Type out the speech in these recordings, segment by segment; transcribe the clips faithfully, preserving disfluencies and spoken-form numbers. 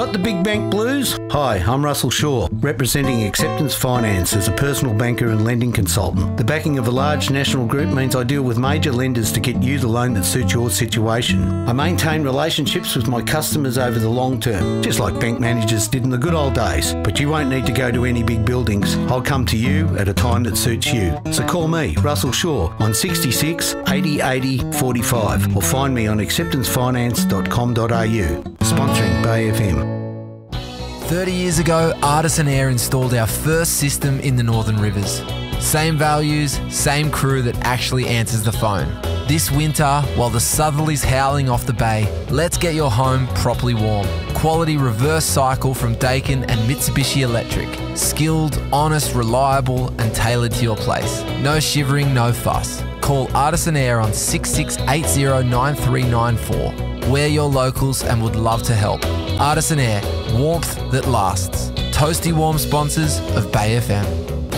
Got the big bank blues? Hi, I'm Russell Shaw, representing Acceptance Finance as a personal banker and lending consultant. The backing of a large national group means I deal with major lenders to get you the loan that suits your situation. I maintain relationships with my customers over the long term, just like bank managers did in the good old days. But you won't need to go to any big buildings. I'll come to you at a time that suits you. So call me, Russell Shaw, on sixty-six eighty eighty forty-five, or find me on acceptance finance dot com dot a u. Sponsoring Bay F M. thirty years ago, Artisan Air installed our first system in the Northern Rivers. Same values, same crew that actually answers the phone. This winter, while the southerly's howling off the bay, let's get your home properly warm. Quality reverse cycle from Daikin and Mitsubishi Electric. Skilled, honest, reliable and tailored to your place. No shivering, no fuss. Call Artisan Air on six six eight zero nine three nine four. We're your locals and would love to help. Artisan Air, warmth that lasts. Toasty warm sponsors of Bay F M.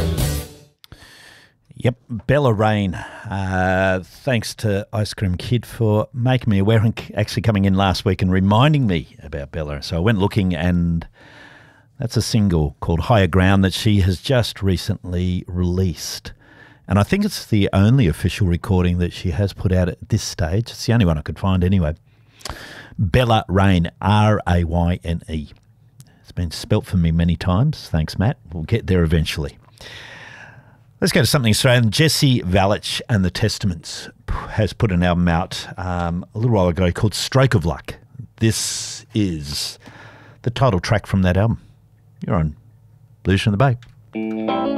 Yep, Bella Rain. Uh, thanks to Ice Cream Kid for making me aware and actually coming in last week and reminding me about Bella. So I went looking, and that's a single called Higher Ground that she has just recently released. And I think it's the only official recording that she has put out at this stage. It's the only one I could find anyway. Bella Rain, R A Y N E. It's been spelt for me many times. Thanks, Matt. We'll get there eventually. Let's go to something Australian. Jesse Valich and the Testaments has put an album out um, a little while ago called Stroke of Luck. This is the title track from that album. You're on Blues from the Bay.